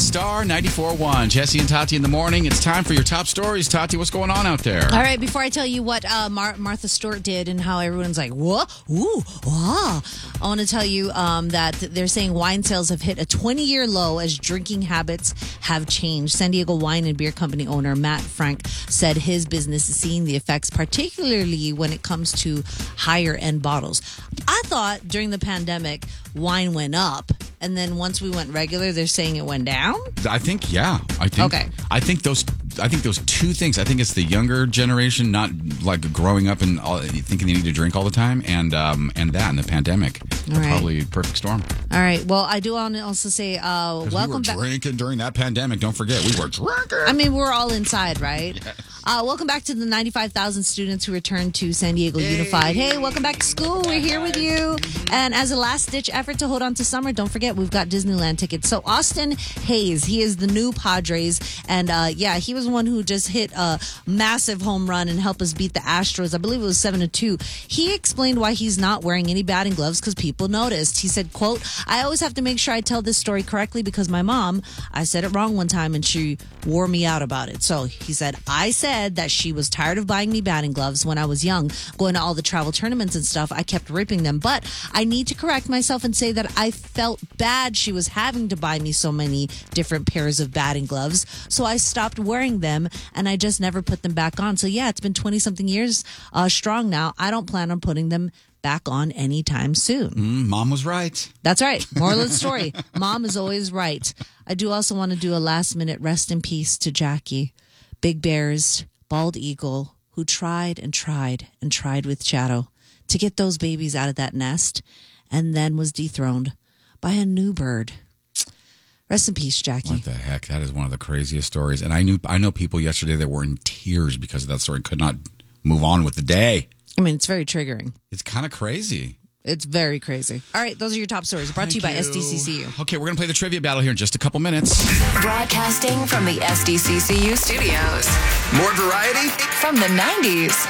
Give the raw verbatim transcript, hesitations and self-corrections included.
Star ninety-four point one. Jesse and Tati in the morning. It's time for your top stories. Tati, what's going on out there? All right, before I tell you what uh, Mar- Martha Stewart did and how everyone's like, what? Ooh, wow. I want to tell you um, that they're saying wine sales have hit a twenty-year low as drinking habits have changed. San Diego Wine and Beer Company owner Matt Frank said his business is seeing the effects, particularly when it comes to higher-end bottles. I thought during the pandemic, wine went up, and then once we went regular, they're saying it went down? I think, yeah. I think, Okay. I think those I think those two things. I think it's the younger generation not like growing up and all, thinking they need to drink all the time, and um, and that, and the pandemic. All right. Probably a perfect storm. All right. Well, I do want to also say uh, welcome we were back. drinking during that pandemic. Don't forget, we were drinking. I mean, we're all inside, right? Yes. Uh, welcome back to the ninety-five thousand students who returned to San Diego hey. Unified. Hey, welcome back to school. We're here with you. And as a last-ditch effort to hold on to summer, don't forget, we've got Disneyland tickets. So Austin Hayes, he is the new Padres. And, uh, yeah, he was the one who just hit a massive home run and helped us beat the Astros. I believe it was seven to two. He explained why he's not wearing any batting gloves because people noticed. He said, quote, I always have to make sure I tell this story correctly because my mom, I said it wrong one time and she wore me out about it. So he said, I said that she was tired of buying me batting gloves when I was young, going to all the travel tournaments and stuff. I kept ripping them, but I need to correct myself and say that I felt bad she was having to buy me so many different pairs of batting gloves. So I stopped wearing them and I just never put them back on. So yeah, it's been twenty something years uh, strong now. I don't plan on putting them back on anytime soon. Mm, Mom was right. That's right. Moral of the story. Mom is always right. I do also want to do a last minute rest in peace to Jackie. Big Bear's bald eagle who tried and tried and tried with Shadow to get those babies out of that nest and then was dethroned by a new bird. Rest in peace, Jackie. What the heck? That is one of the craziest stories. And I knew I know people yesterday that were in tears because of that story, could not move on with the day. I mean, it's very triggering. It's kind of crazy. It's very crazy. All right, those are your top stories. Brought Thank to you by you. S D C C U. Okay, we're going to play the trivia battle here in just a couple minutes. Broadcasting from the S D C C U studios. More variety From the nineties.